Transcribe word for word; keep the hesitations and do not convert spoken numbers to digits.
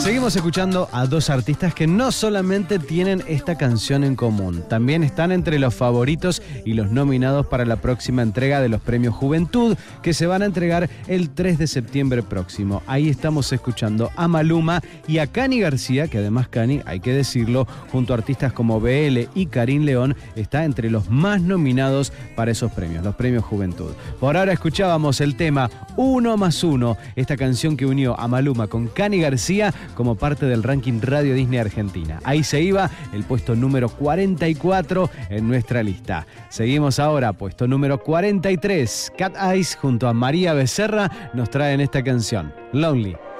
Seguimos escuchando a dos artistas que no solamente tienen esta canción en común, también están entre los favoritos y los nominados para la próxima entrega de los Premios Juventud, que se van a entregar el tres de septiembre próximo. Ahí estamos escuchando a Maluma y a Cani García, que además Cani, hay que decirlo, junto a artistas como B L y Karim León, está entre los más nominados para esos premios, los Premios Juventud. Por ahora escuchábamos el tema Uno más Uno, esta canción que unió a Maluma con Cani García como parte del ranking Radio Disney Argentina. Ahí se iba el puesto número cuarenta y cuatro en nuestra lista. Seguimos ahora, puesto número cuarenta y tres. Cat Eyes junto a María Becerra nos traen esta canción, Lonely.